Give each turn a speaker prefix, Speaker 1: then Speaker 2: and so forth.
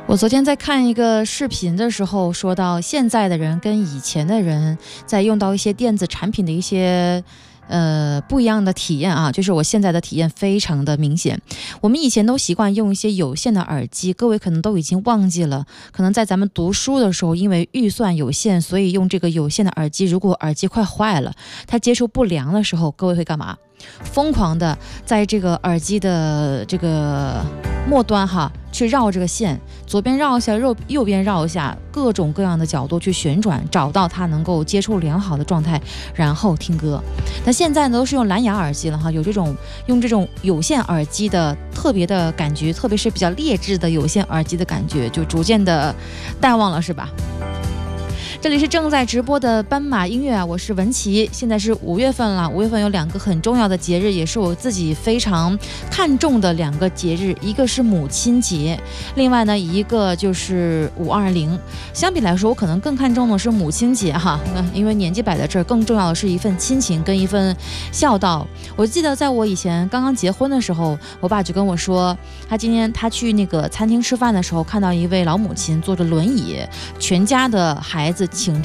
Speaker 1: 我昨天在看一个视频的时候，说到现在的人跟以前的人在用到一些电子产品的一些不一样的体验啊，就是我现在的体验非常的明显。我们以前都习惯用一些有线的耳机，各位可能都已经忘记了，可能在咱们读书的时候，因为预算有限，所以用这个有线的耳机，如果耳机快坏了，它接触不良的时候，各位会干嘛？疯狂的在这个耳机的这个末端哈，去绕这个线，左边绕一下，右边绕一下，各种各样的角度去旋转，找到它能够接触良好的状态，然后听歌。但现在呢，都是用蓝牙耳机了哈，有这种用这种有线耳机的特别的感觉，特别是比较劣质的有线耳机的感觉，就逐渐的淡忘了，是吧？这里是正在直播的斑马音乐啊，我是文琪。现在是5月份了，5月份有2个很重要的节日，也是我自己非常看重的2个节日，一个是母亲节，另外呢一个就是520。相比来说，我可能更看重的是母亲节哈，因为年纪摆在这儿，更重要的是一份亲情跟一份孝道。我记得在我以前刚刚结婚的时候，我爸就跟我说，今天他去那个餐厅吃饭的时候，看到一位老母亲坐着轮椅，全家的孩子请